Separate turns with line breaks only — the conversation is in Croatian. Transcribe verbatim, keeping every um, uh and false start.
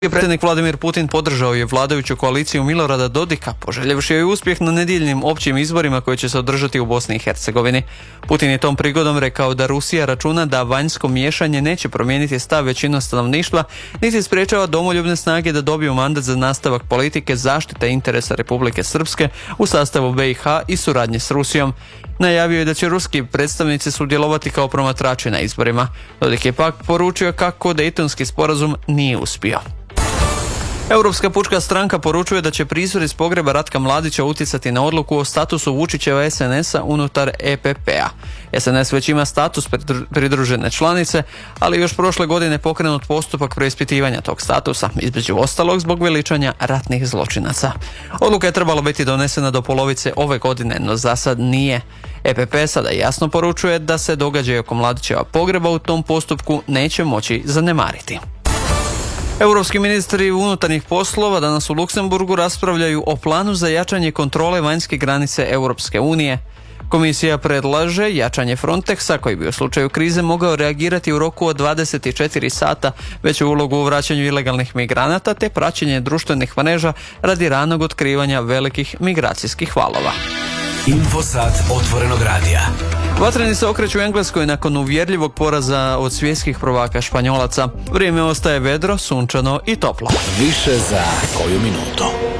Predsjednik Vladimir Putin podržao je vladajuću koaliciju Milorada Dodika, poželjevši joj uspjeh na nedjeljnim općim izborima koji će se održati u Bosni i Hercegovini. Putin je tom prigodom rekao da Rusija računa da vanjsko miješanje neće promijeniti stav većine stanovništva, niti spriječava domoljubne snage da dobiju mandat za nastavak politike zaštite interesa Republike Srpske u sastavu B i H i suradnje s Rusijom. Najavio je da će ruski predstavnici sudjelovati kao promatrači na izborima. Dodik je pak poručio kako Dejtonski sporazum nije uspio. Europska pučka stranka poručuje da će prizor iz pogreba Ratka Mladića utjecati na odluku o statusu Vučićeva S N S-a unutar E P P-a. S N S već ima status pridružene članice, ali još prošle godine pokrenut postupak preispitivanja tog statusa, između ostalog zbog veličanja ratnih zločinaca. Odluka je trebala biti donesena do polovice ove godine, no za sad nije. E P P sada jasno poručuje da se događaj oko Mladićeva pogreba u tom postupku neće moći zanemariti. Europski ministri unutarnjih poslova danas u Luksemburgu raspravljaju o planu za jačanje kontrole vanjske granice Europske unije. Komisija predlaže jačanje Frontexa koji bi u slučaju krize mogao reagirati u roku od dvadeset četiri sata, veću ulogu u vraćanju ilegalnih migranata te praćenje društvenih mreža radi ranog otkrivanja velikih migracijskih valova.
Infosat otvorenog radija.
Vatreni se okreću u Engleskoj nakon uvjerljivog poraza od svjetskih prvaka Španjolaca. Vrijeme ostaje vedro, sunčano i toplo.
Više za koju minutu.